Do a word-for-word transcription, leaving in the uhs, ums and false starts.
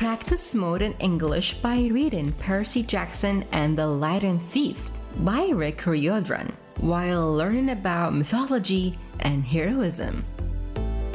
practice modern English by reading Percy Jackson and the Lion Thief by Rick Riordan, while learning about mythology and heroism.